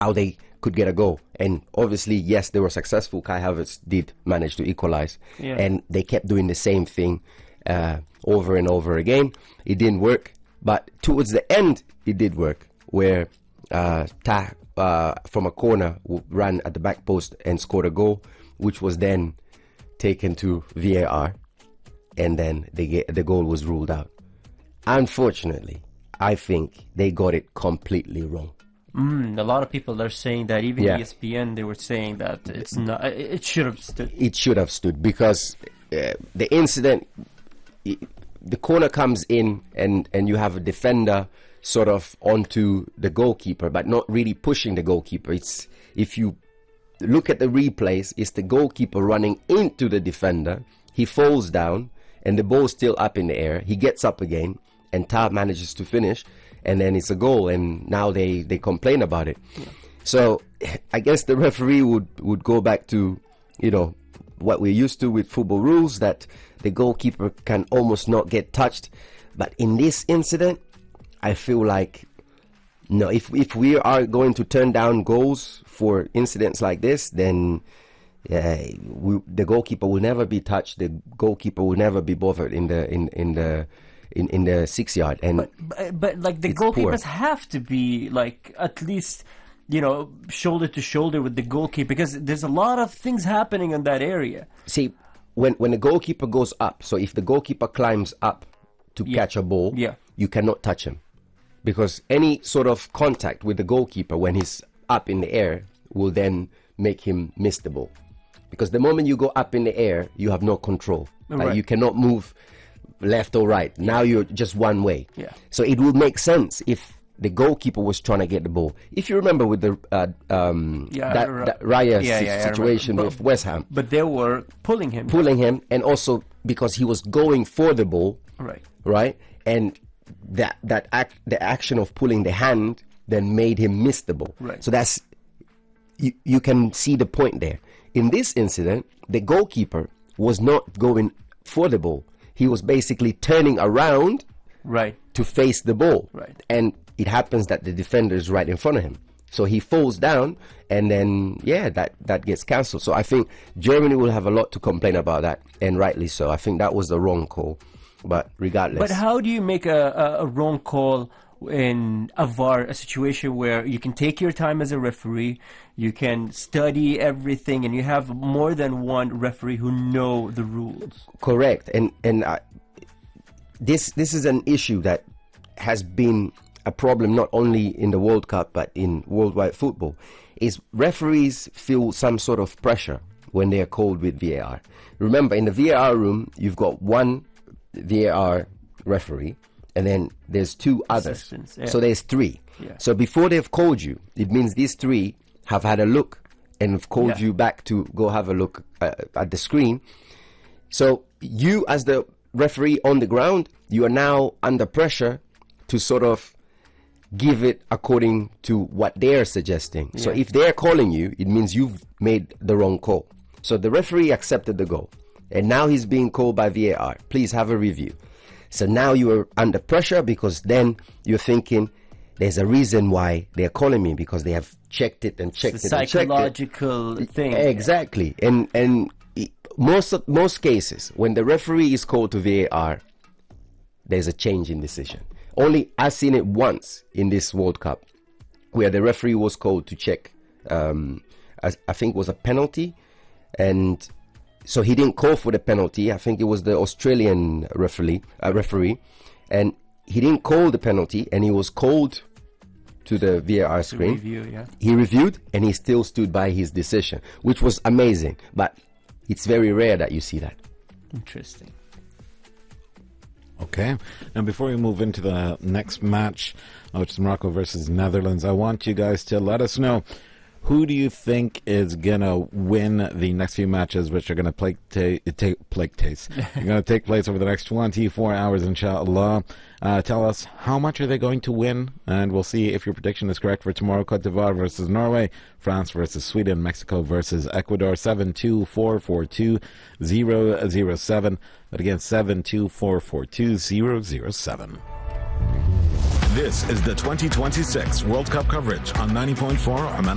how they could get a goal. And obviously, yes, they were successful. Kai Havertz did manage to equalize. Yeah. And they kept doing the same thing over and over again. It didn't work. But towards the end, it did work, where from a corner ran at the back post and scored a goal, which was then taken to VAR. And then the goal was ruled out. Unfortunately, I think they got it completely wrong. A lot of people are saying that. Even Yeah. ESPN, they were saying that it's not. It should have stood. It should have stood, because the incident, the corner comes in and you have a defender sort of onto the goalkeeper, but not really pushing the goalkeeper. It's, if you look at the replays, it's the goalkeeper running into the defender. He falls down and the ball's still up in the air. He gets up again and Tah manages to finish, and then it's a goal, and now they complain about it. Yeah. So I guess the referee would go back to, what we're used to with football rules, that the goalkeeper can almost not get touched. But in this incident, I feel like, no, if we are going to turn down goals for incidents like this, then the goalkeeper will never be touched. The goalkeeper will never be bothered in the 6 yard. And but like the goalkeepers have to be like at least shoulder to shoulder with the goalkeeper, because there's a lot of things happening in that area. See, when the goalkeeper goes up, so if the goalkeeper climbs up to catch a ball, you cannot touch him, because any sort of contact with the goalkeeper when he's up in the air will then make him miss the ball. Because the moment you go up in the air, you have no control. Right. You cannot move left or right. Now you're just one way. Yeah. So it would make sense if the goalkeeper was trying to get the ball. If you remember with the Raya situation with West Ham. But they were pulling him. And also because he was going for the ball. Right? And the action of pulling the hand then made him miss the ball. Right. So that's, you can see the point there. In this incident, the goalkeeper was not going for the ball. He was basically turning around to face the ball. Right. And it happens that the defender is right in front of him. So he falls down, and then, that gets cancelled. So I think Germany will have a lot to complain about that, and rightly so. I think that was the wrong call. But regardless. But how do you make a wrong call in a VAR, a situation where you can take your time as a referee, you can study everything, and you have more than one referee who know the rules? Correct. And this is an issue that has been a problem not only in the World Cup but in worldwide football, is referees feel some sort of pressure when they are called with VAR. Remember, in the VAR room, you've got one VAR referee, and then there's two others. So there's three. Yeah. So before they've called you, it means these three have had a look and have called you back to go have a look at the screen. So you, as the referee on the ground, you are now under pressure to sort of give it according to what they're suggesting. So if they're calling you, it means you've made the wrong call. So the referee accepted the goal, and now he's being called by VAR. Please have a review. So now you are under pressure, because then you're thinking, there's a reason why they're calling me, because they have checked it and checked it and checked it. Psychological thing. Exactly. And most cases, when the referee is called to VAR, there's a change in decision. Only I've seen it once in this World Cup, where the referee was called to check, I think it was a penalty, and so he didn't call for the penalty. I think it was the Australian referee, and he didn't call the penalty, and he was called to the VAR screen. He reviewed, and he still stood by his decision, which was amazing. But it's very rare that you see that. Interesting. Okay. Now, before we move into the next match, which is Morocco versus Netherlands, I want you guys to let us know, who do you think is going to win the next few matches, which are going to take place over the next 24 hours, inshallah? Tell us, how much are they going to win? And we'll see if your prediction is correct for tomorrow. Cote d'Ivoire versus Norway, France versus Sweden, Mexico versus Ecuador. 72442-007. But again, 72442-007. This is the 2026 World Cup coverage on 90.4 Amana